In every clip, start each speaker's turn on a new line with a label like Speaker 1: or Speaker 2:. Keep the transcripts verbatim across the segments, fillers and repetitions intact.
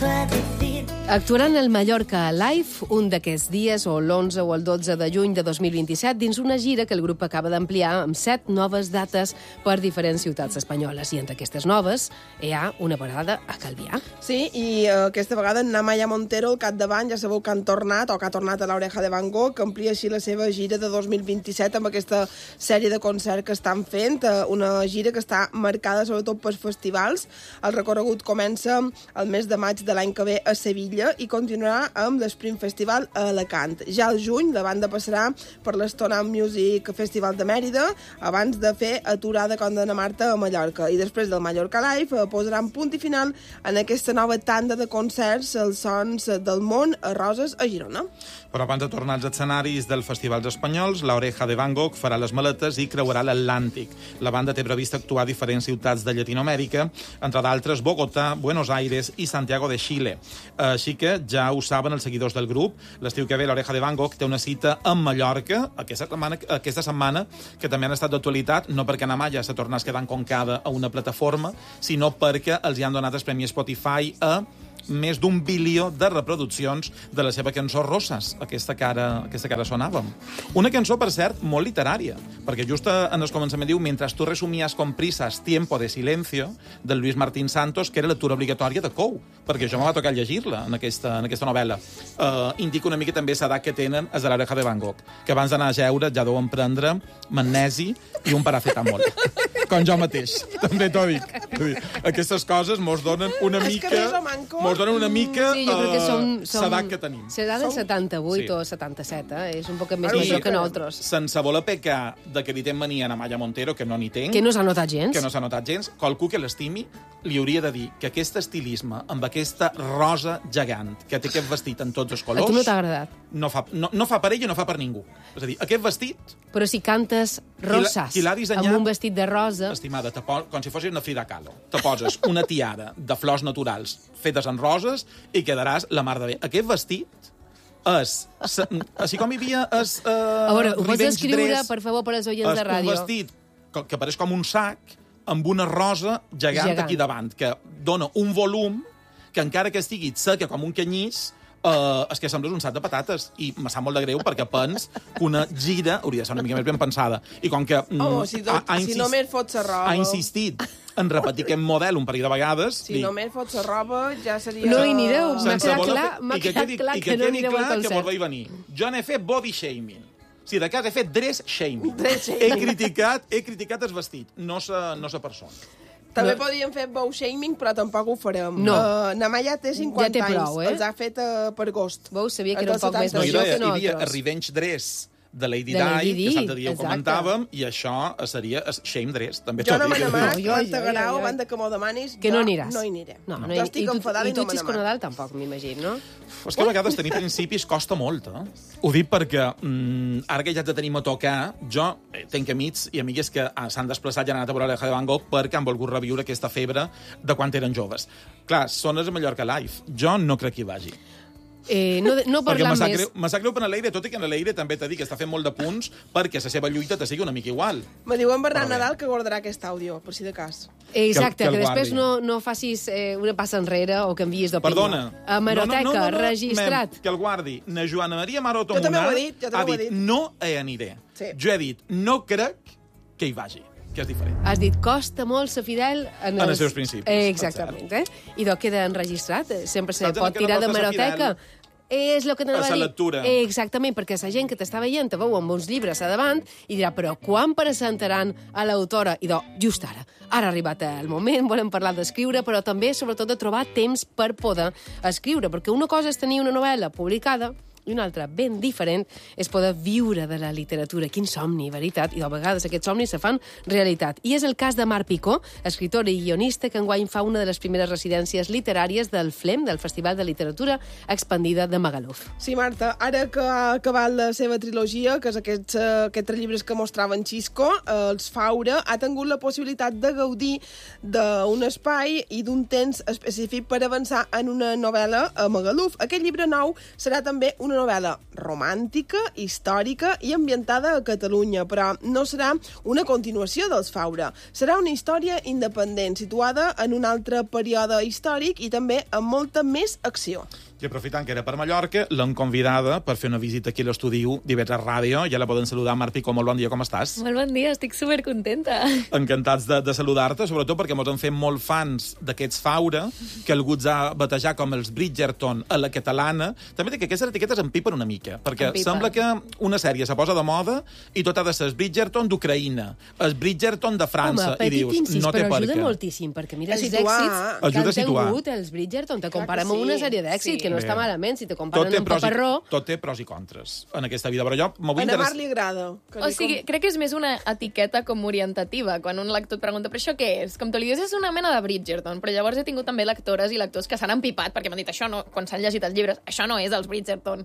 Speaker 1: Actuaran al Mallorca Live un d'aquests dies, o l'onze o el dotze de juny de dos mil vint-i-set, dins una gira que el grup acaba d'ampliar amb set noves dates per diferents ciutats espanyoles. I entre aquestes noves hi ha una parada a Calvià.
Speaker 2: Sí, i uh, aquesta vegada en Amaya Montero, al capdavant, ja sabeu que han tornat, o que ha tornat a l'Oreja de Van Gogh, que amplia així la seva gira de dos mil vint-i-set amb aquesta sèrie de concerts que estan fent, uh, una gira que està marcada sobretot pels festivals. El recorregut comença el mes de maig de l'any que ve a Sevilla i continuarà amb l'Spring Festival a Alacant. Ja al juny la banda passarà per l'Estona Music Festival de Mèrida abans de fer aturada com de Marta a Mallorca. I després del Mallorca Live posaran punt i final en aquesta nova tanda de concerts als Sons del Món a Roses a Girona.
Speaker 3: Però abans de tornar als escenaris dels festivals espanyols, l'Oreja de Van Gogh farà les maletes i creuarà l'Atlàntic. La banda té previst actuar a diferents ciutats de Llatinoamèrica, entre d'altres Bogotà, Buenos Aires i Santiago de Xile. Així que ja ho saben els seguidors del grup, l'estiu que ve l'Oreja de Van Gogh té una cita a Mallorca aquesta setmana, aquesta setmana que també han estat d'actualitat, no perquè Ana Maya se tornés quedant concada a una plataforma, sinó perquè els hi han donat el Premi Spotify a més d'un bilió de reproduccions de la seva cançó Roses, aquesta que ara, aquesta que ara sonàvem. Una cançó, per cert, molt literària, perquè just en el començament diu «Mientras tú resumías con prisas Tiempo de silencio», del Luis Martín Santos, que era lectura obligatòria de Cou, perquè jo me va tocar llegir-la en aquesta, en aquesta novel·la. Uh, indica una mica també l'edat que tenen els de l'Oreja de Van Gogh, que abans d'anar a jeure ja deuen prendre magnesi i un paracetamol. Com jo mateix, també t'ho dic. Aquestes coses mos donen una mica... Mos donen una mica
Speaker 1: sí, jo crec que som, som
Speaker 3: l'edat que tenim.
Speaker 1: Serà del setanta-vuit sí. o setanta-set, eh? És un poc més major que nosaltres.
Speaker 3: Sense voler pecar de que li té mania a Amaya Montero, que no n'hi tenc...
Speaker 1: Que no s'ha notat gens.
Speaker 3: Que no s'ha notat gens. Qualcú que l'estimi li hauria de dir que aquest estilisme, amb aquesta rosa gegant, que té aquest vestit en tots els colors...
Speaker 1: A tu no t'ha agradat?
Speaker 3: No fa, no, no fa per ell i no fa per ningú. És a dir, aquest vestit...
Speaker 1: Però si cantes roses,
Speaker 3: qui l'ha dissenyat,
Speaker 1: amb un vestit de rosa...
Speaker 3: Estimada, po, com si fossis una Frida Kahlo. Te poses una tiara de flors naturals fetes en roses i quedaràs la mar de bé. Aquest vestit és... Així com hi havia... És, uh,
Speaker 1: a veure, ho pots escriure, per favor, per als oients de ràdio.
Speaker 3: Un vestit que pareix com un sac amb una rosa gegant, gegant aquí davant, que dona un volum que encara que estigui seca com un canyís, Uh, és que sembles un sac de patates i me sap molt de greu perquè pens que una gira hauria de ser una mica més ben pensada i com que mm,
Speaker 2: oh, si, tot, ha, ha insist, si només fots la roba
Speaker 3: ha insistit en repetir aquest model un parell de vegades
Speaker 2: si dic, només fots la roba ja seria...
Speaker 1: No hi anireu, m'ha quedat clar, m'ha quedat clar que, que no anireu al concert.
Speaker 3: I que vos vaig venir. Jo n'he fet body shaming. Sí, de cas he fet dress shaming.
Speaker 2: Dress shaming.
Speaker 3: He criticat, he criticat el vestit, no sa, no sa persona.
Speaker 2: També
Speaker 1: no.
Speaker 2: podríem fer bow shaming, però tampoc ho farem.
Speaker 1: No.
Speaker 2: Uh, Namaya té cinquanta
Speaker 1: ja té prou,
Speaker 2: anys.
Speaker 1: Eh?
Speaker 2: Els ha fet uh, per agost.
Speaker 1: Veus, sabia que era un poc més de jo que nosaltres.
Speaker 3: Hi havia Revenge Dress de Lady Di, que l'altre dia ho comentàvem, i això seria Shame Dress. També
Speaker 2: jo no me n'amac, no, t'agrau, abans que m'ho demanis,
Speaker 1: que no aniràs.
Speaker 2: No hi aniré.
Speaker 1: No, no,
Speaker 2: jo estic enfadada i,
Speaker 1: i no
Speaker 2: me n'amac.
Speaker 1: I tu, Xisco Nadal, tampoc, m'imagino, no?
Speaker 3: És que a vegades tenir principis costa molt, eh? Ho dic perquè, mm, ara que ja te tenim a tocar, jo tenc amics i amigues que s'han desplaçat i han anat a veure l'Oreja de Van Gogh perquè han volgut reviure aquesta febre de quan eren joves. Clar, són els Mallorca Live. Jo no crec que hi vagi.
Speaker 1: Eh, no, no parlant
Speaker 3: més...
Speaker 1: greu,
Speaker 3: me sap greu per l'Eire, tot i que en l'Eire també t'ha dit que està fent molt de punts perquè la seva lluita te sigui una mica igual.
Speaker 2: Me diu en Bernat Nadal que guardarà aquest àudio, per si de cas.
Speaker 1: Exacte, que, que, que després no, no facis eh, una passa enrere o canviïs d'opinió.
Speaker 3: Perdona.
Speaker 1: A Maroteca,
Speaker 3: no, no, no, no,
Speaker 1: registrat.
Speaker 3: Mem, que el guardi. Na Joana Maria Maroto
Speaker 2: jo
Speaker 3: Munar
Speaker 2: ho he dit, jo
Speaker 3: ha dit,
Speaker 2: dit
Speaker 3: no hi aniré. Sí. Jo he dit, no crec que hi vagi, que és diferent.
Speaker 1: Has dit, costa molt ser fidel en els,
Speaker 3: en els seus principis.
Speaker 1: Eh, exactament, eh? I doncs queda enregistrat. Sempre se pot tirar de Maroteca. És el que t'anava a dir.
Speaker 3: lectura.
Speaker 1: Exactament, perquè la gent que t'està veient te veu amb uns llibres a davant i dirà, però quan presentaran a l'autora? I doncs, just ara. Ara ha arribat el moment, volem parlar d'escriure, però també, sobretot, de trobar temps per poder escriure, perquè una cosa és tenir una novel·la publicada i una altra, ben diferent, és poder viure de la literatura. Quin somni, veritat? I de vegades aquests somnis se fan realitat. I és el cas de Marc Picó, escriptor i guionista, que enguany fa una de les primeres residències literàries del FLEM, del Festival de Literatura Expandida de Magaluf.
Speaker 2: Sí, Marta, ara que ha acabat la seva trilogia, que és aquests, uh, aquests llibres que mostrava en Xisco, uh, els Faura, ha tingut la possibilitat de gaudir d'un espai i d'un temps específic per avançar en una novel·la a Magaluf. Aquest llibre nou serà també un una novel·la romàntica, històrica i ambientada a Catalunya, però no serà una continuació dels Faura. Serà una història independent, situada en un altre període històric i també amb molta més acció.
Speaker 3: I aprofitant que era per Mallorca, l'hem convidada per fer una visita aquí a l'estudi d'I V tres Ràdio. Ja la poden saludar. Mar Picó, molt bon dia, com estàs?
Speaker 4: Molt bon dia, estic supercontenta.
Speaker 3: Encantats de, de saludar-te, sobretot perquè ens en fem molt fans d'aquests Faura, que algú ens ha batejat com els Bridgerton a la catalana. També dic que aquestes etiquetes empipen una mica, perquè sembla que una sèrie se posa de moda i tot ha de ser el Bridgerton d'Ucraïna, el Bridgerton de França.
Speaker 1: Home,
Speaker 3: i dius,
Speaker 1: incís,
Speaker 3: no té
Speaker 1: però
Speaker 3: per
Speaker 1: ajuda
Speaker 3: què.
Speaker 1: moltíssim, perquè mira
Speaker 2: A
Speaker 1: els
Speaker 2: situar.
Speaker 1: èxits que
Speaker 3: Ajuda a
Speaker 1: han
Speaker 3: situar.
Speaker 1: tingut els Bridgerton. Te
Speaker 2: Clar
Speaker 1: comparem
Speaker 2: que
Speaker 1: amb una
Speaker 2: sí.
Speaker 1: sèrie d'èxit,
Speaker 2: Sí.
Speaker 1: que no
Speaker 3: Bé.
Speaker 1: està malament, si te
Speaker 3: Tot
Speaker 1: comparen
Speaker 3: té,
Speaker 1: amb
Speaker 3: pros i,
Speaker 1: Paparró.
Speaker 3: tot té pros i contres en aquesta vida, però jo m'avui
Speaker 2: A na Mar
Speaker 3: interessa...
Speaker 2: li agrada. que
Speaker 4: O
Speaker 2: li
Speaker 4: sigui,
Speaker 2: com-
Speaker 4: crec que és més una etiqueta com orientativa, quan un lector et pregunta, però això què és? Com tu li dius, és una mena de Bridgerton, però llavors he tingut també lectores i lectors que s'han empipat perquè m'han dit, això no, quan s'han llegit els llibres, això no és els Bridgerton.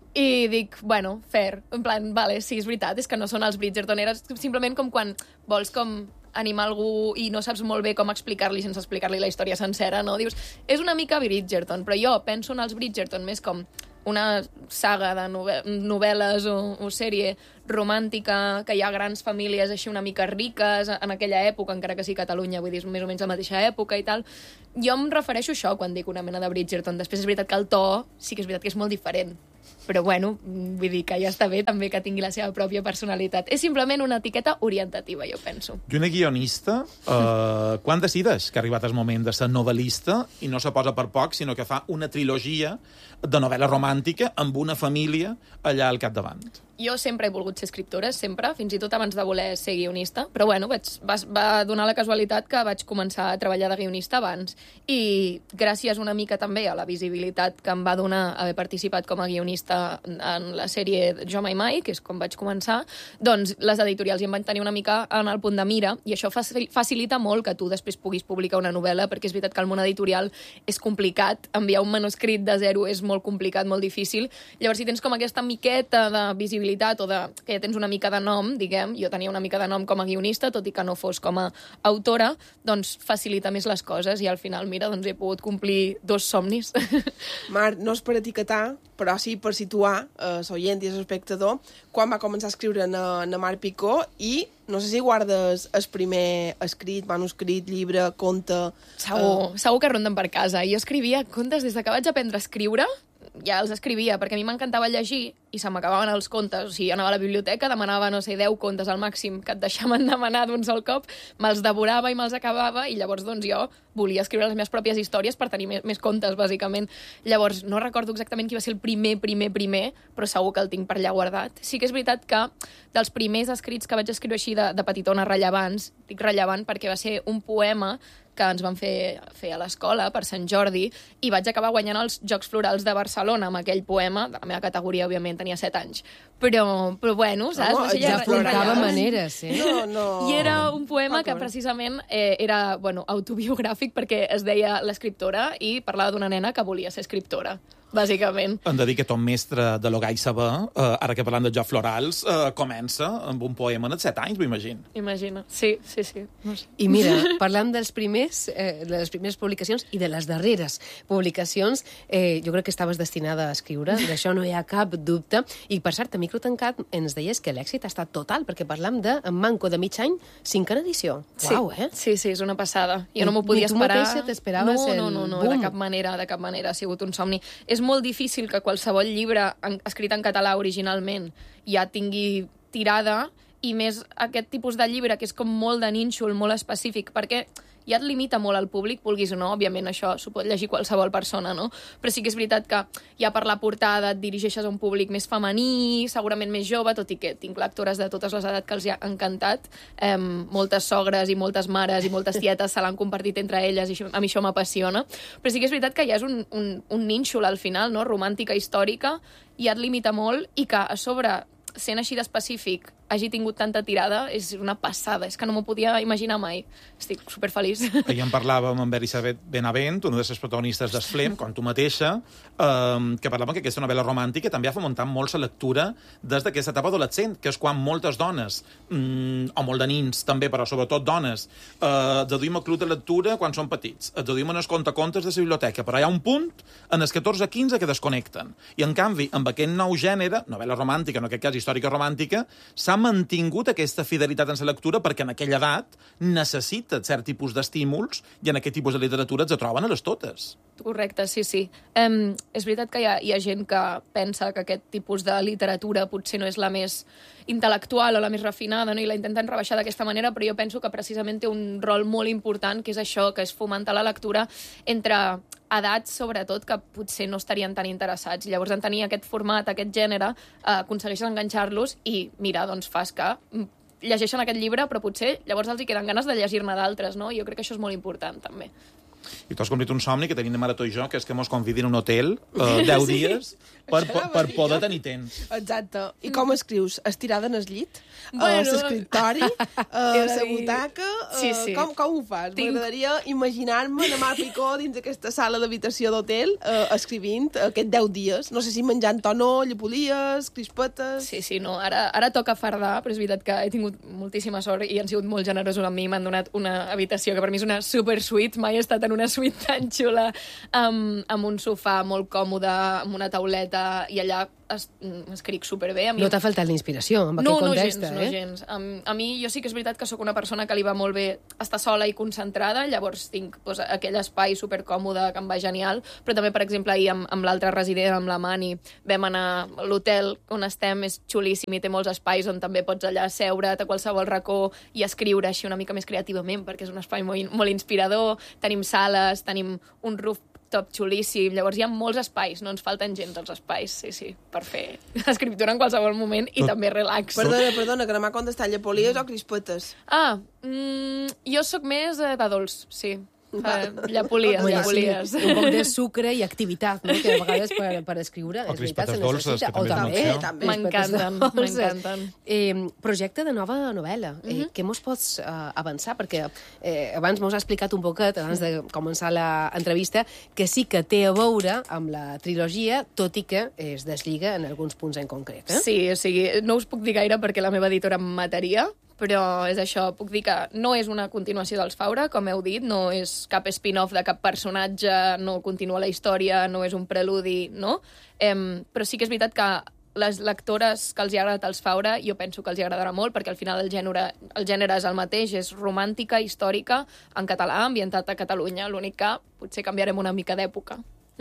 Speaker 4: I dic, bueno, fair, en plan, vale, sí, és veritat, és que no són els Bridgerton, era simplement com quan vols com animar algú i no saps molt bé com explicar-li sense explicar-li la història sencera, no? Dius, és una mica Bridgerton, però jo penso en els Bridgerton més com una saga de novel·les o, o sèrie romàntica, que hi ha grans famílies així una mica riques en aquella època, encara que sí Catalunya, vull dir, és més o menys la mateixa època i tal. Jo em refereixo a això quan dic una mena de Bridgerton. Després és veritat que el to sí que és veritat que és molt diferent. Però, bueno, vull dir que ja està bé també que tingui la seva pròpia personalitat. És simplement una etiqueta orientativa, jo penso.
Speaker 3: I una guionista, eh, quan decides que ha arribat el moment de ser novel·lista i no se posa per poc, sinó que fa una trilogia de novel·la romàntica amb una família allà al capdavant?
Speaker 4: Jo sempre he volgut ser escriptora, sempre, fins i tot abans de voler ser guionista, però bueno, vaig, va, va donar la casualitat que vaig començar a treballar de guionista abans. I gràcies una mica també a la visibilitat que em va donar haver participat com a guionista en la sèrie Jo Mai Mai, que és com vaig començar, doncs les editorials hi em van tenir una mica en el punt de mira, i això facilita molt que tu després puguis publicar una novel·la, perquè és veritat que el món editorial és complicat, enviar un manuscrit de zero és molt complicat, molt difícil. Llavors, si tens com aquesta miqueta de visibilitat o de, que ja tens una mica de nom, diguem, jo tenia una mica de nom com a guionista, tot i que no fos com a autora, doncs facilita més les coses i al final, mira, doncs he pogut complir dos somnis.
Speaker 2: Mar, no és per etiquetar, però sí per situar eh, l'oient i l'espectador quan va començar a escriure na, na Mar Picó i no sé si guardes el primer escrit, manuscrit, llibre, conte...
Speaker 4: Segur, uh... segur que ronden per casa. Jo escrivia contes des de que vaig aprendre a escriure, ja els escrivia, perquè a mi m'encantava llegir i se m'acabaven els contes. O sigui, anava a la biblioteca, demanava, no sé, deu contes al màxim que et deixaven demanar d'un sol cop, me'ls devorava i me'ls acabava, i llavors, doncs, jo volia escriure les meves pròpies històries per tenir més, més contes, bàsicament. Llavors, no recordo exactament qui va ser el primer, primer, primer, però segur que el tinc per allà guardat. Sí que és veritat que dels primers escrits que vaig escriure així de, de petitona rellevants, dic rellevant perquè va ser un poema que ens van fer, fer a l'escola per Sant Jordi, i vaig acabar guanyant els Jocs Florals de Barcelona amb aquell poema. De la meva categoria, òbviament, tenia set anys. Però, però bueno, saps?
Speaker 2: No,
Speaker 4: Va ser
Speaker 2: ja
Speaker 1: Ja
Speaker 4: re-
Speaker 1: portava
Speaker 2: rellevant.
Speaker 1: maneres, eh?
Speaker 2: No, no...
Speaker 4: I era un poema que
Speaker 2: D'acord.
Speaker 4: precisament eh, era bueno, autobiogràfic perquè es deia l'escriptora i parlava d'una nena que volia ser escriptora, bàsicament.
Speaker 3: Hem de dir que ton mestre de Logai Saber, eh, ara que parlant de Jocs Florals, eh, comença amb un poema en els set anys, m'imagino.
Speaker 4: Imagina. Sí, sí, sí. No sé.
Speaker 1: I mira, parlant dels primers, eh, de les primeres publicacions i de les darreres publicacions, eh, jo crec que estaves destinada a escriure, d'això no hi ha cap dubte. I, per cert, a micro tancat ens deies que l'èxit ha estat total, perquè parlam de, en manco de mig any, cinquena edició. Uau,
Speaker 4: sí.
Speaker 1: eh?
Speaker 4: Sí, sí, és una passada. Jo
Speaker 1: Ni-
Speaker 4: no m'ho podia
Speaker 1: ni tu
Speaker 4: esperar.
Speaker 1: mateixa t'esperaves
Speaker 4: no,
Speaker 1: el
Speaker 4: no, no, no,
Speaker 1: boom.
Speaker 4: de cap manera, de cap manera. Ha sigut un somni. És molt difícil que qualsevol llibre en, escrit en català originalment ja tingui tirada, i més aquest tipus de llibre que és com molt de nínxol, molt específic, perquè ja et limita molt al públic, vulguis o no, òbviament això s'ho pot llegir qualsevol persona, no? Però sí que és veritat que ja per la portada et dirigeixes a un públic més femení, segurament més jove, tot i que tinc lectores de totes les edats que els hi ha encantat. Eh, moltes sogres i moltes mares i moltes tietes se l'han compartit entre elles i això, a mi això m'apassiona. Però sí que és veritat que ja és un, un, un nínxol al final, no? Romàntica, històrica, i et limita molt, i que a sobre, sent així d'específic, hagi tingut tanta tirada és una passada, és que no m'ho podia imaginar mai. Estic superfeliç.
Speaker 3: Ahir en parlàvem amb Elisabet Benavent, una de les protagonistes d'Esflem, com tu mateixa, eh, que parlàvem que aquesta novel·la romàntica també ha fomentat molt la lectura des d'aquesta etapa adolescent, que és quan moltes dones, mm, o molt de nins també, però sobretot dones, eh, deduïm el club de lectura quan són petits, es deduïm en els contacontes de la biblioteca, però hi ha un punt en els catorze quinze que desconnecten. I, en canvi, amb aquest nou gènere, novel·la romàntica, en aquest cas històrica romàntica, s'ha mantingut aquesta fidelitat en la lectura perquè en aquella edat necessita cert tipus d'estímuls i en aquest tipus de literatura es troben a les totes.
Speaker 4: Correcte, sí, sí. Um, és veritat que hi ha, hi ha gent que pensa que aquest tipus de literatura potser no és la més intel·lectual o la més refinada, no? I la intenten rebaixar d'aquesta manera, però jo penso que precisament té un rol molt important, que és això, que és fomentar la lectura entre edats, sobretot, que potser no estarien tan interessats. Llavors, en tenir aquest format, aquest gènere, eh, aconsegueixen enganxar-los i, mira, doncs fas que llegeixen aquest llibre, però potser llavors els hi queden ganes de llegir-ne d'altres, no? Jo crec que això és molt important, també.
Speaker 3: I tu has complit un somni que tenim de Marató i jo, que és que mos convidin a un hotel eh, deu dies per, per, per poder tenir temps.
Speaker 2: Exacte. I com escrius? Estirada en el llit?
Speaker 4: Bueno,
Speaker 2: a l'escriptori? A la butaca?
Speaker 4: Sí, sí.
Speaker 2: Com, com ho fas?
Speaker 4: Tinc...
Speaker 2: M'agradaria imaginar-me la Mar Picó dins d'aquesta sala d'habitació d'hotel eh, escrivint aquests deu dies. No sé si menjant tonó, llepolies, crispetes...
Speaker 4: Sí, sí, no. Ara, ara toca fardar, però és veritat que he tingut moltíssima sort i han sigut molt generosos amb mi. M'han donat una habitació que per mi és una super suite. Mai he estat en una suite tan xula, amb, amb un sofà molt còmode, amb una tauleta, i allà es, escric superbé. A mi...
Speaker 1: No t'ha faltat la inspiració amb
Speaker 4: no,
Speaker 1: aquest
Speaker 4: no
Speaker 1: context,
Speaker 4: gens,
Speaker 1: eh?
Speaker 4: No, gens. A, a mi, jo sí que és veritat que sóc una persona que li va molt bé estar sola i concentrada, llavors tinc doncs, aquell espai supercòmode que em va genial, però també, per exemple, ahir amb, amb l'altre resident, amb la Mani, vam anar a l'hotel on estem, és xulíssim i té molts espais on també pots allà seure't a qualsevol racó i escriure així una mica més creativament, perquè és un espai molt, molt inspirador, tenim sales, tenim un rooftop xulíssim, llavors hi ha molts espais, no ens falten gens els espais, sí, sí, per fer escriptura en qualsevol moment i
Speaker 3: Tot...
Speaker 4: també relax.
Speaker 2: Perdona, perdona, que no m'ha contestat llepolies o crispetes.
Speaker 4: Ah, mm, jo sóc més eh, de dolç, sí. Uh, llapolies,
Speaker 1: Bueno,
Speaker 4: llapolies.
Speaker 1: sí, un poc de sucre i activitat, no? Que a vegades per, per escriure...
Speaker 3: O
Speaker 1: és veritat,
Speaker 3: crispetes
Speaker 1: se
Speaker 3: dolces,
Speaker 1: necessita.
Speaker 3: que també
Speaker 1: O
Speaker 3: és una
Speaker 1: també,
Speaker 3: opció.
Speaker 1: també.
Speaker 4: M'encanten,
Speaker 1: crispetes dolces.
Speaker 4: m'encanten.
Speaker 1: Eh, projecte de nova novel·la. Eh, uh -huh. Què mos pots eh, avançar? Perquè eh, abans mos ha explicat un poquet, abans de començar l'entrevista, que sí que té a veure amb la trilogia, tot i que es deslliga en alguns punts en concret. Eh?
Speaker 4: Sí, o sigui, no us puc dir gaire perquè la meva editora em mataria, però és això, puc dir que no és una continuació dels Faura, com heu dit, no és cap spin-off de cap personatge, no continua la història, no és un preludi, no? Em, però sí que és veritat que les lectores que els hi ha agradat els Faura, jo penso que els hi agradarà molt, perquè al final el gènere, el gènere és el mateix, és romàntica, històrica, en català, ambientat a Catalunya, l'únic que potser canviarem una mica d'època.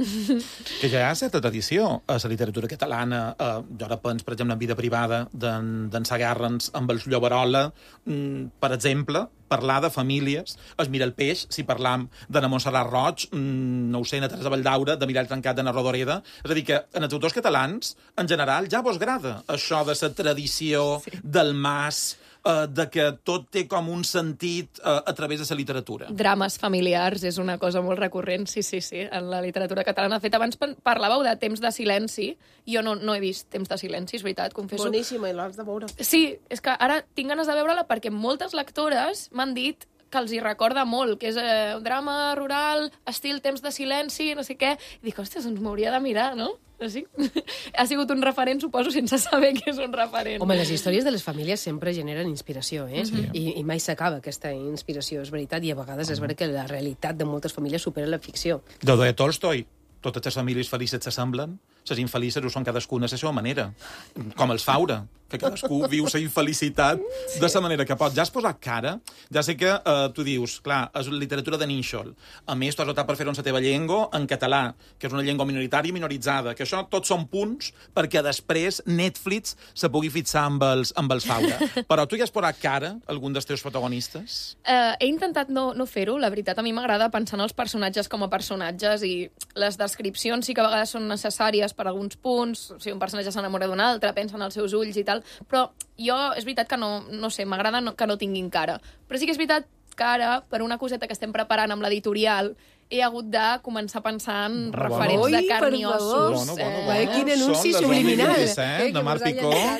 Speaker 3: Que ja hi ha certa tradició a la literatura catalana. Eh, jo ara penso, per exemple, en vida privada d'en Sagarrens amb els Lloberola, mm, per exemple, parlar de famílies, es mira el peix, si parlam d'Anna Montserrat Roig, mmm, no ho sé, na Teresa Valldaura, de Mirall Trencat, d'Anna Rodoreda. És a dir, que en els autors catalans, en general, ja vos agrada això de la tradició, sí. del mas, eh, de que tot té com un sentit eh, a través de la literatura.
Speaker 4: Drames familiars és una cosa molt recurrent, sí, sí, sí, en la literatura catalana. De fet, abans parlàveu de Temps de silenci. Jo no, no he vist Temps de silenci, és veritat, confesso.
Speaker 2: Boníssima, i l'has de veure.
Speaker 4: Sí, és que ara tinc ganes de veure-la perquè moltes lectores m'han dit que els hi recorda molt, que és eh, un drama rural, estil Temps de silenci, no sé què. I dic, ostres, ens m'hauria de mirar, no? Sí. Ha sigut un referent, suposo, sense saber que és un referent.
Speaker 1: Home, les històries de les famílies sempre generen inspiració, eh?
Speaker 3: Sí.
Speaker 1: I, I mai s'acaba aquesta inspiració, és veritat, i a vegades és veritat que la realitat de moltes famílies supera la ficció.
Speaker 3: De Tolstoi, totes les famílies felices s'assemblen, les infelices ho són cadascuna a la seva manera. Com els Faura, que cadascú viu la infelicitat sí. de la manera que pot. Ja has posat cara, ja sé que eh, tu dius, clar, és literatura de nínxol. A més, tu has optat per fer-ho en la teva llengua, en català, que és una llengua minoritària i minoritzada, que això tots són punts perquè després Netflix se pugui fixar amb els, amb els Faura. Però tu ja has posat cara a algun dels teus protagonistes?
Speaker 4: Uh, he intentat no, no fer-ho, la veritat. A mi m'agrada pensar en els personatges com a personatges i les descripcions sí que a vegades són necessàries per alguns punts, o sigui, un personatge s'enamora d'un altre, pensa en els seus ulls i tal, però jo, és veritat que no, no sé, m'agrada no, que no tinguin cara. Però sí que és veritat que ara, per una coseta que estem preparant amb l'editorial, he hagut de començar a pensar en
Speaker 3: Bueno,
Speaker 4: referents
Speaker 1: bueno.
Speaker 4: de carn i
Speaker 1: Ui, per favor.
Speaker 4: ossos.
Speaker 3: Bueno, bueno,
Speaker 4: Eh,
Speaker 3: bueno.
Speaker 1: Quin anunci
Speaker 3: Són les
Speaker 1: subliminal.
Speaker 3: Romilles, eh,
Speaker 1: Eh,
Speaker 3: de
Speaker 1: que
Speaker 3: Mar
Speaker 1: mos ha
Speaker 3: Picó.
Speaker 1: llançat.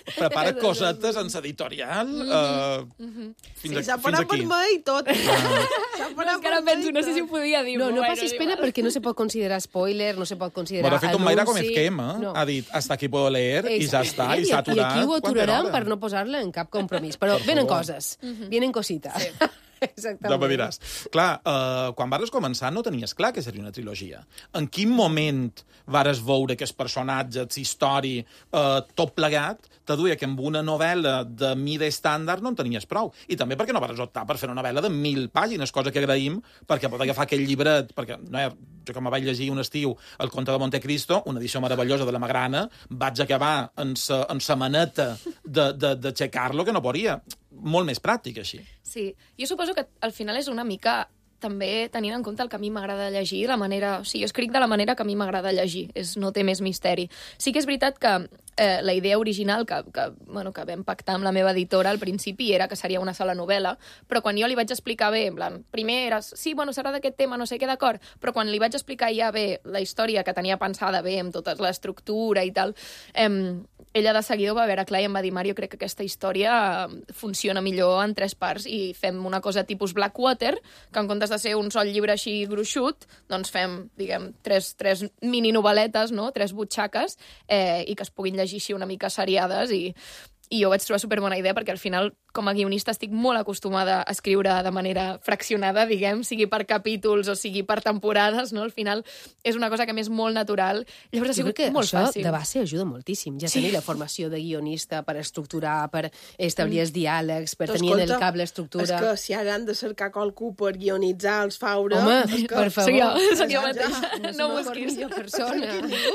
Speaker 3: prepara cosetes en l'editorial. Uh, fins,
Speaker 2: Sí,
Speaker 3: a,
Speaker 2: s'ha
Speaker 3: fins
Speaker 2: parat per
Speaker 3: aquí.
Speaker 2: mà i tot. S'ha
Speaker 4: No,
Speaker 2: parat
Speaker 4: és que ara
Speaker 2: per mà i
Speaker 4: penso, no sé si ho
Speaker 2: tot.
Speaker 4: podia dir.
Speaker 1: No, no
Speaker 4: Bueno,
Speaker 1: passis
Speaker 4: dic,
Speaker 1: pena
Speaker 4: bueno.
Speaker 1: perquè no se pot considerar spoiler, no se pot considerar
Speaker 3: Bueno, ha fet un Mayra
Speaker 1: anunci.
Speaker 3: Gómez Quema,
Speaker 1: No.
Speaker 3: ha dit hasta aquí puedo leer, i ja està, i
Speaker 1: I,
Speaker 3: s'ha
Speaker 1: I
Speaker 3: aturat.
Speaker 1: aquí ho
Speaker 3: quan era
Speaker 1: aturarem
Speaker 3: hora.
Speaker 1: per no posar-la en cap compromís. Però
Speaker 3: Per
Speaker 1: venen
Speaker 3: favor.
Speaker 1: coses, vienen cositas. Sí. Exactament.
Speaker 3: Ja me diràs. Clar, uh, quan vares començar no tenies clar que seria una trilogia. En quin moment vares veure que els personatges, la història, uh, tot plegat, te duia que amb una novel·la de mida estàndard no en tenies prou. I també perquè no vares optar per fer una novel·la de mil pàgines, cosa que agraïm, perquè pot agafar aquell llibret, perquè no, jo que me vaig llegir un estiu El conte de Montecristo, una edició meravellosa de la Magrana, vaig acabar en sa, en sa maneta de, de, de aixecar-lo que no podria. Molt més pràctic, així.
Speaker 4: Sí, jo suposo que al final és una mica també tenint en compte el que a mi m'agrada llegir, la manera... O sigui, jo escric de la manera que a mi m'agrada llegir, és, no té més misteri. Sí que és veritat que eh, la idea original que, que, bueno, que vam pactar amb la meva editora al principi era que seria una sola novel·la, però quan jo li vaig explicar bé, en plan, primer era, sí, bueno, serà d'aquest tema, no sé què, d'acord, però quan li vaig explicar ja bé la història que tenia pensada bé, amb tota l'estructura i tal, eh, ella de seguida ho va veure clar i em va dir, Mario, crec que aquesta història funciona millor en tres parts i fem una cosa tipus Blackwater, que en comptes de ser un sol llibre així gruixut, doncs fem, diguem, tres, tres mini-novel·letes, no? Tres butxaques, eh, i que es puguin llegir així una mica seriades, i, i jo vaig trobar superbona idea, perquè al final, com a guionista, estic molt acostumada a escriure de manera fraccionada, diguem, sigui per capítols o sigui per temporades, no? Al final és una cosa que m'és molt natural. Llavors ha
Speaker 1: Jo
Speaker 4: sigut
Speaker 1: crec que
Speaker 4: molt
Speaker 1: això
Speaker 4: fàcil.
Speaker 1: de base ajuda moltíssim. Ja
Speaker 4: Sí.
Speaker 1: tenir la formació de guionista per estructurar, per establir els diàlegs, per
Speaker 2: Tu,
Speaker 1: tenir en el
Speaker 2: escolta,
Speaker 1: cap l'estructura.
Speaker 2: És que si ara han de cercar qualcú per guionitzar els Faura...
Speaker 1: Home,
Speaker 2: és que...
Speaker 1: per favor.
Speaker 4: Soc jo, soc jo
Speaker 2: Ja,
Speaker 4: mateixa.
Speaker 1: No,
Speaker 4: No
Speaker 1: no
Speaker 4: busquis.
Speaker 1: millor persona.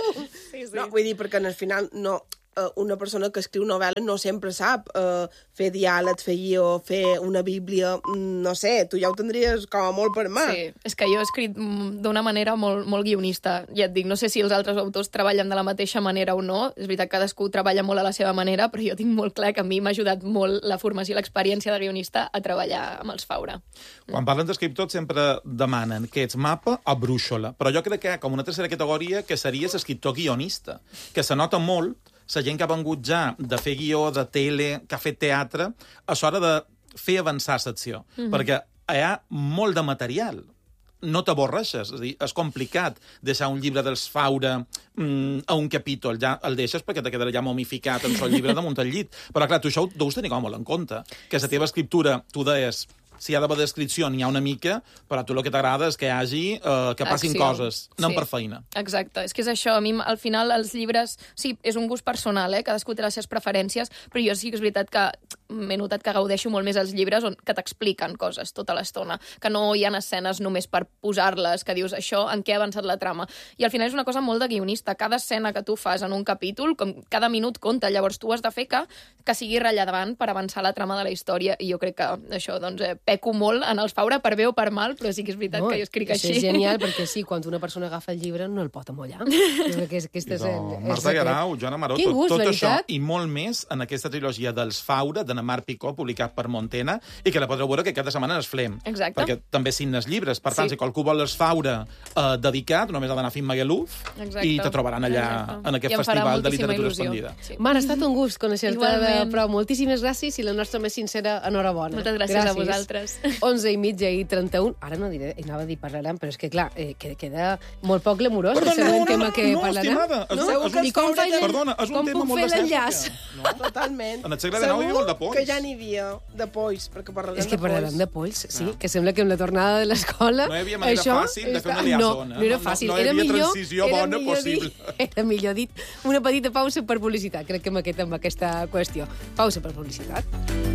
Speaker 4: Sí, sí.
Speaker 2: No, vull dir, perquè al final no, eh, una persona que escriu novel·la no sempre sap eh, fer diàleg, fer guió, fer una bíblia, mm, no sé, tu ja ho tindries com a molt per mà.
Speaker 4: Sí, és que jo he escrit mm, d'una manera molt, molt guionista. Ja et dic, no sé si els altres autors treballen de la mateixa manera o no. És veritat, cadascú treballa molt a la seva manera, però jo tinc molt clar que a mi m'ha ajudat molt la formació i l'experiència de guionista a treballar amb els Faura.
Speaker 3: Quan parlen d'escriptors sempre demanen que ets mapa o brúixola, però jo crec que hi ha com una tercera categoria que seria l'escriptor guionista, que se nota molt la gent que ha vengut ja de fer guió, de tele, que ha fet teatre, a l'hora de fer avançar l'acció, mm-hmm. perquè hi ha molt de material. No t'avorreixes, és a dir, és complicat deixar un llibre dels Faura mm, a un capítol, ja el deixes perquè te quedarà ja momificat en el llibre damunt el llit. Però clar, tu això ho deus tenir com molt en compte, que la teva escriptura, tu deies, si hi ha d'haver descripció n'hi ha una mica, però a tu el que t'agrada és que hi hagi, eh, que passin
Speaker 4: Acció.
Speaker 3: coses, anem
Speaker 4: Sí.
Speaker 3: per feina.
Speaker 4: Exacte, és que és això, a mi al final els llibres, sí, és un gust personal, eh? Cadascú té les seves preferències, però jo sí que és veritat que m'he notat que gaudeixo molt més els llibres on, que t'expliquen coses tota l'estona, que no hi ha escenes només per posar-les, que dius això, en què ha avançat la trama. I al final és una cosa molt de guionista, cada escena que tu fas en un capítol, com cada minut compta, llavors tu has de fer que, que sigui rellevant per avançar la trama de la història, i jo crec que això, doncs, eh, peco molt en els Faura per bé o per mal, però sí que és veritat
Speaker 1: No,
Speaker 4: que jo escric
Speaker 1: això
Speaker 4: així.
Speaker 1: és genial, perquè sí, quan una persona agafa el llibre no el pot amollar. Jo crec que és, aquest és el,
Speaker 3: No,
Speaker 1: és
Speaker 3: Marta
Speaker 1: el-
Speaker 3: Garau, Joana Maró,
Speaker 1: Quin
Speaker 3: tot,
Speaker 1: gust,
Speaker 3: tot això
Speaker 1: veritat?
Speaker 3: i molt més en aquesta trilogia dels Faura, de Mar Picó, publicat per Montena, i que la podreu veure que cada setmana es flem.
Speaker 4: Exacte.
Speaker 3: Perquè també signes llibres. Per tant,
Speaker 4: Sí.
Speaker 3: si qualcú vol els Faura eh, dedicat, només ha d'anar a Fim Magaluf
Speaker 4: Exacte.
Speaker 3: i te trobaran allà
Speaker 4: Exacte.
Speaker 3: en aquest
Speaker 4: I em farà
Speaker 3: festival de
Speaker 4: moltíssima
Speaker 3: literatura
Speaker 4: il·lusió.
Speaker 3: expandida.
Speaker 4: Sí.
Speaker 1: Mar, ha estat un gust conèixer-te de
Speaker 4: Igualment.
Speaker 1: prou. Moltíssimes gràcies i la nostra més sincera enhorabona.
Speaker 4: Moltes gràcies a vosaltres.
Speaker 1: onze i mitja i trenta-un. Ara no diré, anava a dir parlarem, però és que, clar, eh, que queda molt poc glamurós el següent tema que
Speaker 3: no,
Speaker 1: parlarem.
Speaker 3: estimada, és,
Speaker 2: No?
Speaker 3: és, és un,
Speaker 1: I com fa el-
Speaker 3: perdona, és un
Speaker 1: com
Speaker 3: tema
Speaker 1: puc
Speaker 3: molt
Speaker 1: fer
Speaker 3: de
Speaker 1: l'enllaç?
Speaker 3: No?
Speaker 2: Totalment.
Speaker 3: En el segle dinou hi havia molt de polls.
Speaker 2: que ja n'hi havia de polls, perquè parlarem
Speaker 1: És que
Speaker 2: de
Speaker 1: parlarem
Speaker 2: polls.
Speaker 1: de polls, sí, que sembla que amb la tornada de l'escola...
Speaker 3: No hi havia manera
Speaker 1: això
Speaker 3: fàcil de fer una
Speaker 1: està-
Speaker 3: liaisona.
Speaker 1: No, no era
Speaker 3: No, no,
Speaker 1: fàcil.
Speaker 3: no hi
Speaker 1: era
Speaker 3: havia
Speaker 1: millor,
Speaker 3: transició
Speaker 1: era
Speaker 3: bona
Speaker 1: millor
Speaker 3: possible.
Speaker 1: Dit, era millor dit una petita pausa per publicitat, crec que amb, aquest, amb aquesta qüestió. Pausa per publicitat.